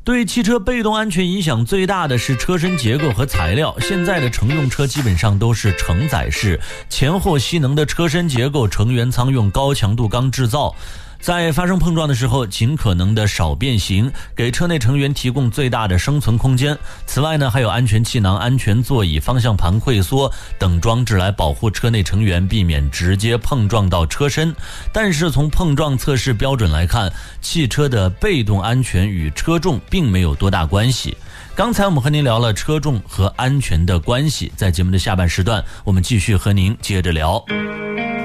对汽车被动安全影响最大的是车身结构和材料。现在的乘用车基本上都是承载式，前后吸能的车身结构，成员舱用高强度钢制造，在发生碰撞的时候尽可能的少变形，给车内成员提供最大的生存空间。此外呢，还有安全气囊、安全座椅、方向盘溃缩等装置来保护车内成员，避免直接碰撞到车身。但是从碰撞测试标准来看，汽车的被动安全与车重并没有多大关系。刚才我们和您聊了车重和安全的关系，在节目的下半时段，我们继续和您接着聊。